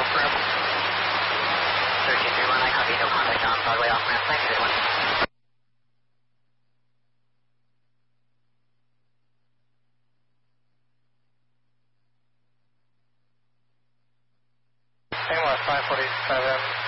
off ramp. 1331, I copy, no contact on Broadway off ramp, thank you, good one. Same was 547.